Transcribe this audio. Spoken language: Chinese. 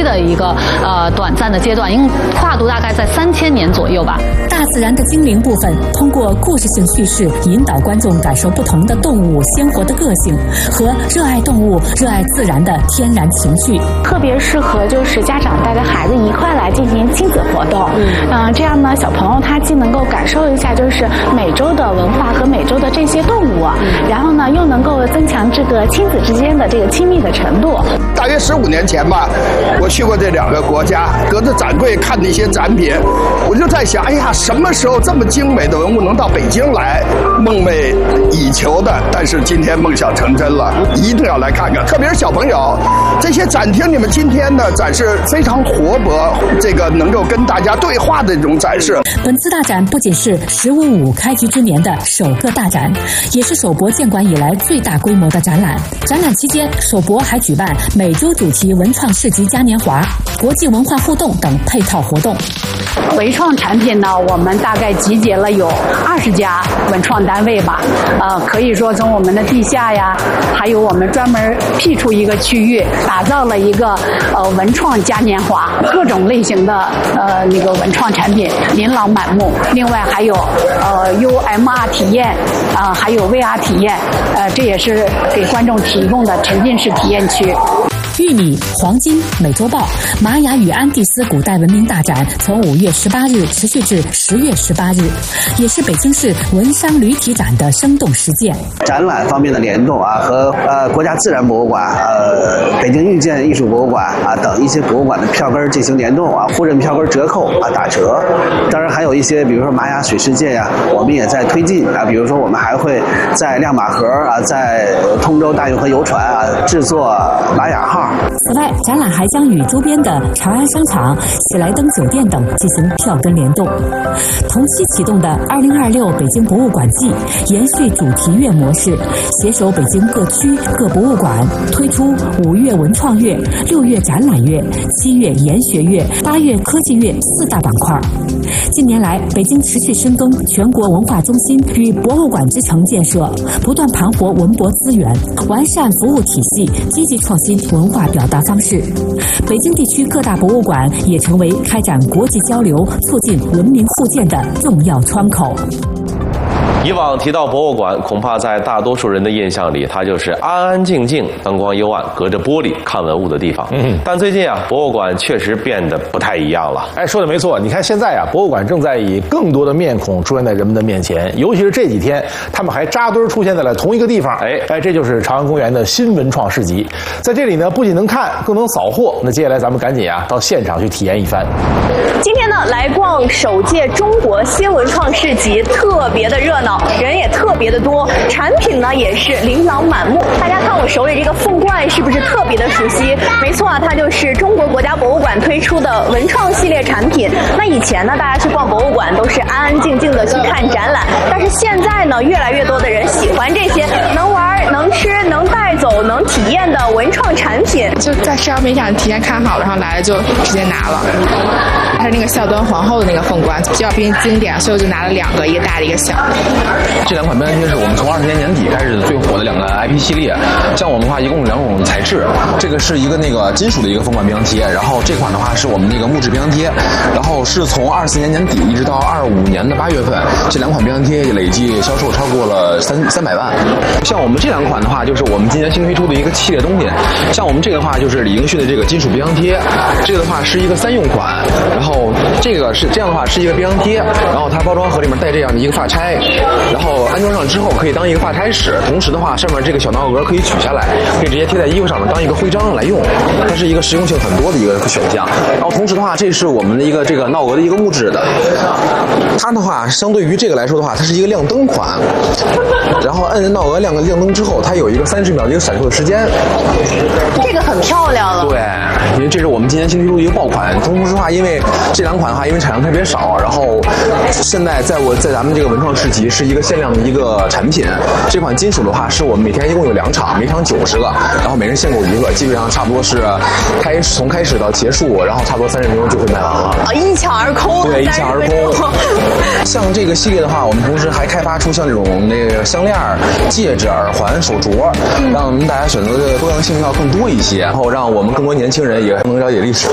的一个短暂的阶段，跨度大概在3000年左右吧。 大自然的精灵部分，通过故事性叙事引导观众感受不同的动物鲜活的个性和热爱动物、热爱自然的天然情绪， 特别适合就是家长带着孩子一块来进行亲子活动。这样呢，小朋友他既能够感受一下就是美洲的文化和美洲的这些动物，然后呢又能够增强这个亲子之间的这个亲密的程度。 大约15年前吧，我去过这2个国家，隔着展柜看那些展品，我就在想，哎呀，什么时候这么精美的文物能到北京来？梦寐以求的，但是今天梦想成真了，一定要来看看。特别是小朋友，这些展厅你们今天的展示非常活泼，这个能够跟大家对话的这种展示。 本次大展不仅是15.5开局之年的首个大展，也是首博建馆以来最大规模的展览。展览期间，首博还举办美洲主题文创市集嘉年华、国际文化互动等配套活动。 文创产品呢，我们大概集结了有20家文创单位吧，可以说从我们的地下呀，还有我们专门辟出一个区域，打造了一个文创嘉年华，各种类型的那个文创产品琳琅满目。另外还有UMR 体验还有 VR 体验，这也是给观众提供的沉浸式体验区。 玉米、黄金、美洲豹、玛雅与安第斯古代文明大展从5月18日持续至10月18日，也是北京市文商旅体展的生动实践。 展览方面的联动和国家自然博物馆、北京遇见艺术博物馆等一些博物馆的票根进行联动互认票根折扣打折。当然还有一些，比如说玛雅水世界我们也在推进比如说我们还会在亮马河在通州大运河游船制作玛雅号。 此外，展览还将与周边的长安商场、喜来登酒店等进行票根联动。同期启动的2026北京博物馆季延续主题月模式，携手北京各区各博物馆，推出5月文创月、6月展览月、7月研学月、8月科技月4大板块。近年来，北京持续深耕全国文化中心与博物馆之城建设，不断盘活文博资源，完善服务体系，积极创新文化表达方式。北京地区各大博物馆也成为开展国际交流、促进文明互鉴的重要窗口。 以往提到博物馆，恐怕在大多数人的印象里，它就是安安静静、灯光幽暗、隔着玻璃看文物的地方。但最近博物馆确实变得不太一样了。 说的没错，你看现在博物馆正在以更多的面孔出现在人们的面前，尤其是这几天，他们还扎堆出现在了同一个地方。这就是朝阳公园的新文创市集。在这里呢，不仅能看，更能扫货。那接下来咱们赶紧到现场去体验一番。 今天呢，来逛首届中国新文创市集，特别的热闹。人也特别的多，产品呢也是琳琅满目。大家看我手里这个凤冠是不是特别的熟悉？没错它就是中国国家博物馆推出的文创系列产品。那以前呢，大家去逛博物馆都是安安静静的去看展览，但是现在呢，越来越多的人喜欢这些能玩、能吃、能带走、能体验的文创产品。 就在社交媒体上提前看好了，然后来了就直接拿了。它是那个孝端皇后的那个凤冠，比较偏经典，所以我就拿了2个，一个大的，一个小的。 这2款标签贴是我们从20年年底开始最火的2个 IP 系列。像我们的话，一共是2种材质，这个是一个那个金属的一个凤冠标签贴，然后这款的话是我们那个木质标签贴，然后是从24年年底一直到25年的8月份，这2款标签贴累计销售超过了300万。像我们这2款的话，就是我们今年新推出的一个系列东西。像我们这个的话，就是李英旭的这个金属标签贴，这个的话是一个3用款，然后这个是这样的话是一个标签贴，然后它包装盒里面带这样的一个发钗，然后安装上之后可以当一个发钗使，同时的话上面这个小闹额可以取下来，可以直接贴在衣服上面当一个徽章来用，它是一个实用性很多的一个选项。然后同时的话，这是我们的一个这个闹额的一个木质的，它的话相对于这个来说的话，它是一个亮灯款，然后摁闹额亮灯之后，它有一个30秒的一个闪烁的时间， 这个很漂亮了。 对，因为这是我们今年新推出的一个爆款。同时的话，因为这2款的话，因为产量特别少，然后现在在咱们这个文创市集是一个限量的一个产品。这款金属的话，是我们每天一共有2场，每场90个，然后每人限购1个，基本上差不多是从开始到结束，然后差不多30分钟就会卖完了。 一抢而空。 对，一抢而空。像这个系列的话，我们同时还开发出像这种那个项链、戒指、耳环、手镯，让大家选择的多样性要更多一些，然后让我们更多年轻人也能了解历史。